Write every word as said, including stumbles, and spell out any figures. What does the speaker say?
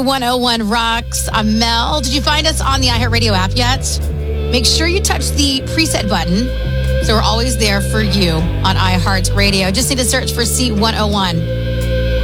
one oh one Rocks. I'm Mel. Did you find us on the iHeartRadio app yet? Make sure you touch the preset button so we're always there for you on iHeartRadio. Just need to search for C one oh one.